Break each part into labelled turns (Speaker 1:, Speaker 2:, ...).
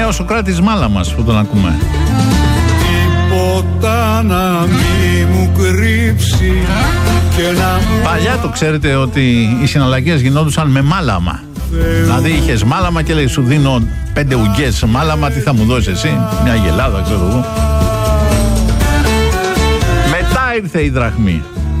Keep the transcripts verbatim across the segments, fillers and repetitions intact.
Speaker 1: ο Σωκράτης Μάλαμας που τον ακούμε.
Speaker 2: Τίποτα να μη μου κρύψει και να μου...
Speaker 1: Παλιά το ξέρετε ότι οι συναλλαγές γινόντουσαν με μάλαμα. Δηλαδή είχες μάλαμα και λέει σου δίνω πέντε ουγγές μάλαμα, τι θα μου δώσεις εσύ? Μια γελάδα ξέρω εγώ. Μετά ήρθε η δραχμή.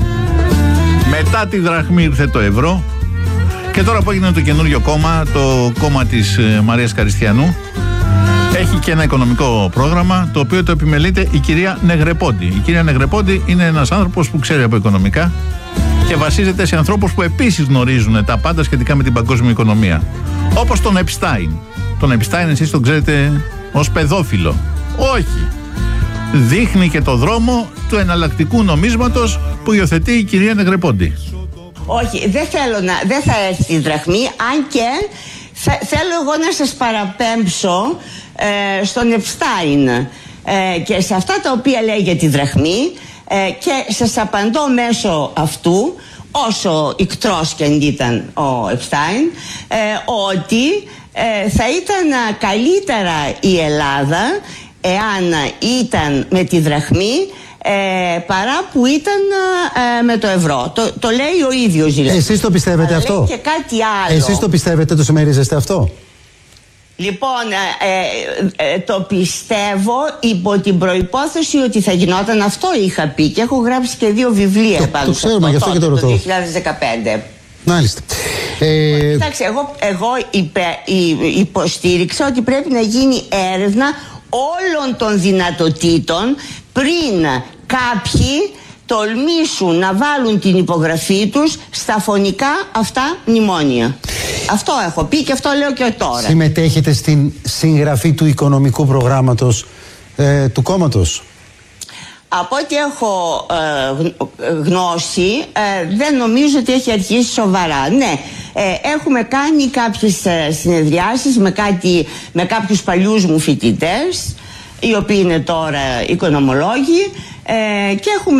Speaker 1: Μετά τη δραχμή ήρθε το ευρώ. Και τώρα που έγινε το καινούριο κόμμα, το κόμμα της Μαρίας Καριστιανού, έχει και ένα οικονομικό πρόγραμμα, το οποίο το επιμελείται η κυρία Νεγρεπόντη. Η κυρία Νεγρεπόντη είναι ένας άνθρωπος που ξέρει από οικονομικά και βασίζεται σε ανθρώπους που επίσης γνωρίζουν τα πάντα σχετικά με την παγκόσμια οικονομία. Όπως τον Επστάιν. Τον Επστάιν εσείς τον ξέρετε ως παιδόφιλο. Όχι. Δείχνει και το δρόμο του εναλλακτικού νομίσματος που υιοθετεί η κυρία Νεγρεπόντη.
Speaker 3: Όχι, δεν θέλω να, δεν θα έρθει η δραχμή, αν και θα, θέλω εγώ να σας παραπέμψω ε, στον Επστάιν ε, και σε αυτά τα οποία λέει για τη δραχμή ε, και σας απαντώ μέσω αυτού, όσο ικτρός και αν ήταν ο Επστάιν, ε, ότι ε, θα ήταν καλύτερα η Ελλάδα εάν ήταν με τη δραχμή Ε, παρά που ήταν ε, με το ευρώ. Το, το λέει ο ίδιος δηλαδή.
Speaker 4: Εσείς το πιστεύετε
Speaker 3: Αλλά
Speaker 4: αυτό?
Speaker 3: λέει και κάτι άλλο.
Speaker 4: Εσείς το πιστεύετε, το συμμερίζεστε αυτό?
Speaker 3: Λοιπόν, ε, ε, το πιστεύω υπό την προϋπόθεση ότι θα γινόταν αυτό, είχα πει, και έχω γράψει και δύο βιβλία
Speaker 4: το,
Speaker 3: πάνω
Speaker 4: το
Speaker 3: σε
Speaker 4: ξέρουμε,
Speaker 3: αυτό,
Speaker 4: γι' αυτό και το ρωτώ.
Speaker 3: το δύο χιλιάδες δεκαπέντε.
Speaker 4: Μάλιστα. Ε...
Speaker 3: Εντάξει, εγώ, εγώ υπε, υ, υποστήριξα ότι πρέπει να γίνει έρευνα όλων των δυνατοτήτων πριν κάποιοι τολμήσουν να βάλουν την υπογραφή τους στα φωνικά αυτά μνημόνια. Αυτό έχω πει και αυτό λέω και τώρα.
Speaker 4: Συμμετέχετε στην συγγραφή του οικονομικού προγράμματος ε, του κόμματος?
Speaker 3: Από ό,τι έχω ε, γνώση, ε, δεν νομίζω ότι έχει αρχίσει σοβαρά. Ναι, ε, έχουμε κάνει κάποιες ε, συνεδριάσεις με, κάτι, με κάποιους παλιούς μου φοιτητές, οι οποίοι είναι τώρα οικονομολόγοι, ε, και έχουμε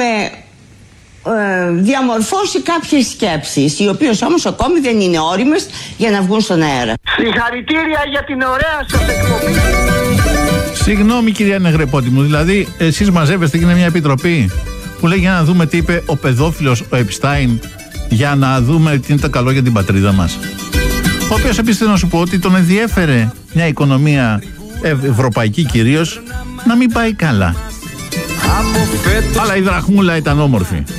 Speaker 3: ε, διαμορφώσει κάποιες σκέψεις, οι οποίες όμως ακόμη δεν είναι όριμες για να βγουν στον αέρα.
Speaker 5: Συγχαρητήρια για την ωραία σας εκπομπή.
Speaker 1: Συγγνώμη κυρία Νεγρεπόντη μου, δηλαδή εσείς μαζεύεστε και είναι μια επιτροπή που λέει για να δούμε τι είπε ο παιδόφιλος ο Επστάιν, για να δούμε τι είναι το καλό για την πατρίδα μας. Ο οποίος επίσης θέλω να σου πω ότι τον ενδιέφερε μια οικονομία ευρωπαϊκή κυρίως να μην πάει καλά. Αλλά η δραχμούλα ήταν όμορφη.